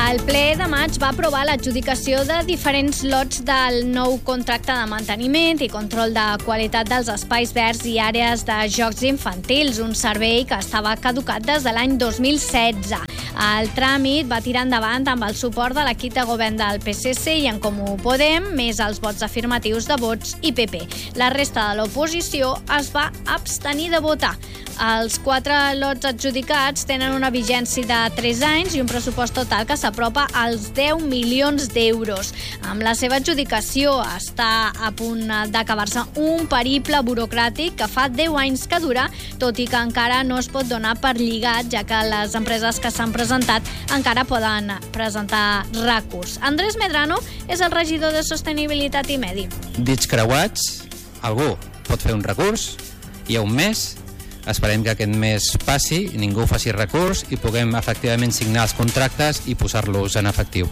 El ple de maig va aprovar l'adjudicació de diferents lots del nou contracte de manteniment i control de qualitat dels espais verds i àrees de jocs infantils, un servei que estava caducat des de l'any 2016. El tràmit va tirar endavant amb el suport de l'equip de govern del PSC i En Comú Podem, més els vots afirmatius de Vox i PP. La resta de l'oposició es va abstenir de votar. Els 4 lots adjudicats tenen una vigència de 3 anys i un pressupost total que s'apropa als 10 milions d'euros. Amb la seva adjudicació està a punt d'acabar-se un periple burocràtic que fa 10 anys que dura, tot i que encara no es pot donar per lligat, ja que les empreses que s'han presentat encara poden presentar recurs. Andrés Medrano és el regidor de Sostenibilitat i Medi. Dits creuats, algú pot fer un recurs, hi ha un mes. Esperem que aquest mes passi, ningú faci recurs i puguem efectivament signar els contractes i posar-los en efectiu.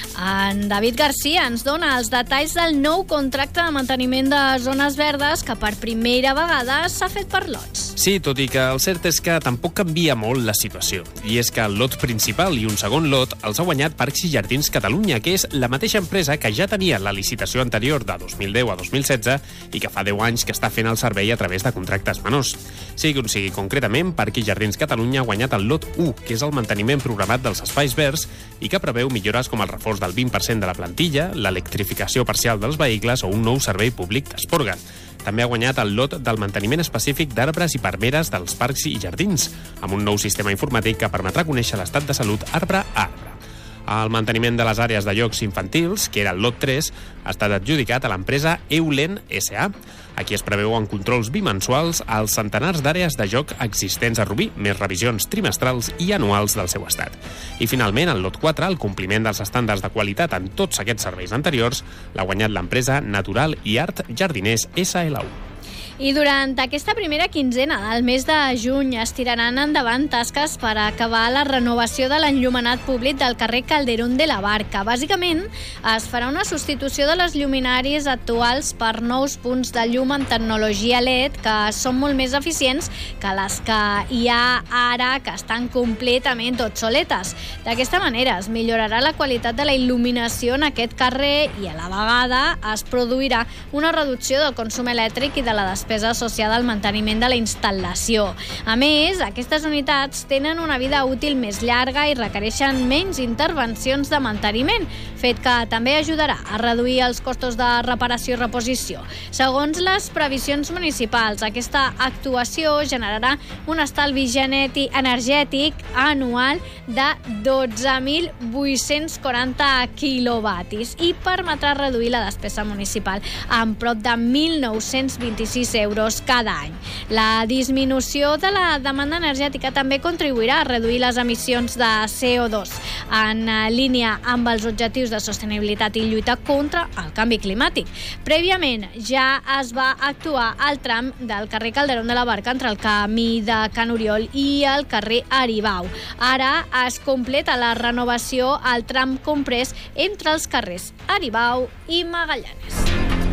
En David Garcia ens dona els detalls del nou contracte de manteniment de zones verdes que per primera vegada s'ha fet per lots. Sí, tot i que el cert és que tampoc canvia molt la situació. I és que el lot principal i un segon lot els ha guanyat Parcs i Jardins Catalunya, que és la mateixa empresa que ja tenia la licitació anterior de 2010 a 2016 i que fa 10 anys que està fent el servei a través de contractes menors. Sigui on sigui, concretament, Parcs i Jardins Catalunya ha guanyat el lot 1, que és el manteniment programat dels espais verds i que preveu millores com el reforç del 20% de la plantilla, l'electrificació parcial dels vehicles o un nou servei públic d'esporga. També ha guanyat el lot del manteniment específic d'arbres i palmeres dels parcs i jardins, amb un nou sistema informàtic que permetrà conèixer l'estat de salut arbre a arbre. El manteniment de les àrees de jocs infantils, que era el lot 3, ha estat adjudicat a l'empresa Eulen S.A. Aquí es preveuen controls bimensuals als centenars d'àrees de joc existents a Rubí, més revisions trimestrals i anuals del seu estat. I finalment, el lot 4, el compliment dels estàndards de qualitat en tots aquests serveis anteriors, l'ha guanyat l'empresa Natural i Art Jardiners SLU. I durant aquesta primera quinzena del mes de juny es tiraran endavant tasques per acabar la renovació de l'enllumenat públic del carrer Calderón de la Barca. Bàsicament, es farà una substitució de les lluminàries actuals per nous punts de llum amb tecnologia LED que són molt més eficients que les que hi ha ara, que estan completament obsoletes. D'aquesta manera es millorarà la qualitat de la il·luminació en aquest carrer i a la vegada es produirà una reducció del consum elèctric i de la despesa associada al manteniment de la instal·lació. A més, aquestes unitats tenen una vida útil més llarga i requereixen menys intervencions de manteniment, fet que també ajudarà a reduir els costos de reparació i reposició. Segons les previsions municipals, aquesta actuació generarà un estalvi energètic anual de 12.840 quilowatis i permetrà reduir la despesa municipal en prop de 1.926 euros cada any. La disminució de la demanda energètica també contribuirà a reduir les emissions de CO2 en línia amb els objectius de sostenibilitat i lluita contra el canvi climàtic. Prèviament ja es va actuar al tram del carrer Calderón de la Barca entre el camí de Can Oriol i el carrer Aribau. Ara es completa la renovació al tram comprès entre els carrers Aribau i Magallanes.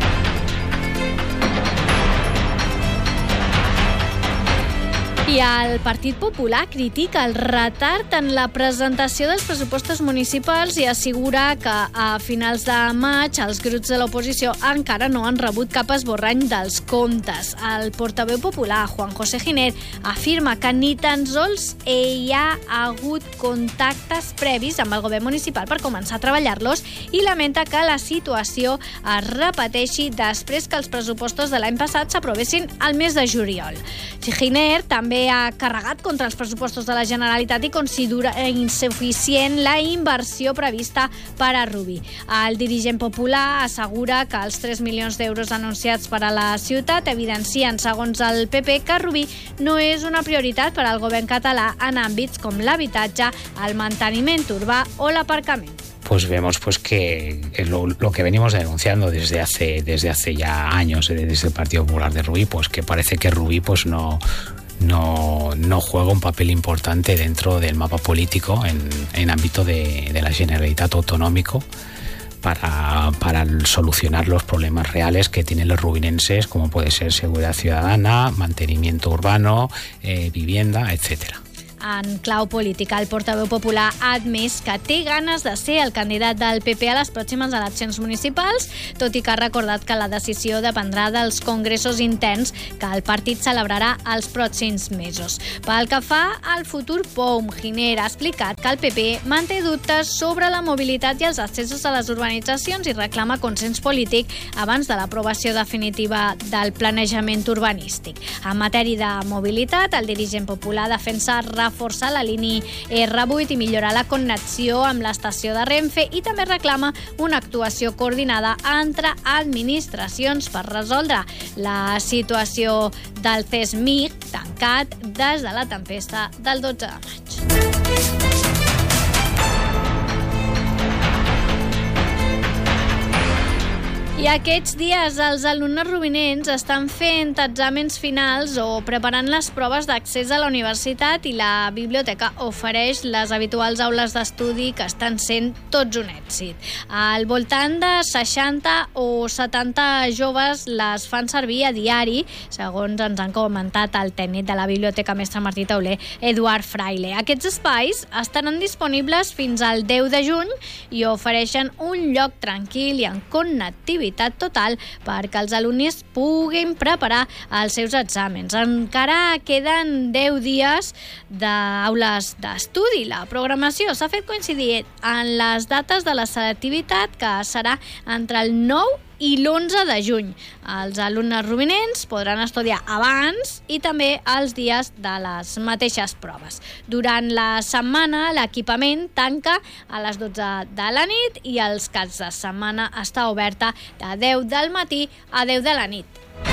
I el Partit Popular critica el retard en la presentació dels pressupostos municipals i assegura que a finals de maig els grups de l'oposició encara no han rebut cap esborrany dels comptes. El portaveu popular, Juan José Giner, afirma que ni tan sols hi ha hagut contactes previs amb el govern municipal per començar a treballar-los i lamenta que la situació es repeteixi després que els pressupostos de l'any passat s'aprovessin al mes de juliol. Giner també ha carregat contra els pressupostos de la Generalitat i considera insuficient la inversió prevista per a Rubí. El dirigent popular assegura que els 3 milions d'euros anunciats per a la ciutat evidencien, segons el PP, que Rubí no és una prioritat per al govern català en àmbits com l'habitatge, el manteniment urbà o l'aparcament. Pues vemos que lo que venimos denunciando desde hace ya años desde el Partido Popular de Rubí, pues que parece que Rubí pues no juega un papel importante dentro del mapa político en ámbito de la Generalitat autonómico para solucionar los problemas reales que tienen los rubinenses, como puede ser seguridad ciudadana, mantenimiento urbano, vivienda, etcétera. en clau política. El portaveu popular ha admès que té ganes de ser el candidat del PP a les pròximes eleccions municipals, tot i que ha recordat que la decisió dependrà dels congressos interns que el partit celebrarà els pròxims mesos. Pel que fa al futur POUM, Giner ha explicat que el PP manté dubtes sobre la mobilitat i els accessos a les urbanitzacions i reclama consens polític abans de l'aprovació definitiva del planejament urbanístic. En matèria de mobilitat, el dirigent popular defensa reforçar la línia R8 i millorar la connexió amb l'estació de Renfe i també reclama una actuació coordinada entre administracions per resoldre la situació del CESMIC tancat des de la tempesta del 12 de maig. I aquests dies els alumnes rubinencs estan fent exàmens finals o preparant les proves d'accés a la universitat i la biblioteca ofereix les habituals aules d'estudi que estan sent tots un èxit. Al voltant de 60 o 70 joves les fan servir a diari, segons ens han comentat el tècnic de la Biblioteca Mestre Martí Tauler, Eduard Fraile. Aquests espais estaran disponibles fins al 10 de juny i ofereixen un lloc tranquil i en connectivitat total perquè els alumnes puguin preparar els seus exàmens. Encara queden 10 dies d'aules d'estudi. La programació s'ha fet coincidir en les dates de la selectivitat, que serà entre el 9 i l'11 de juny. Els alumnes rubinencs podran estudiar abans i també els dies de les mateixes proves. Durant la setmana, l'equipament tanca a les 12 de la nit i els caps de setmana està oberta de 10 del matí a 10 de la nit.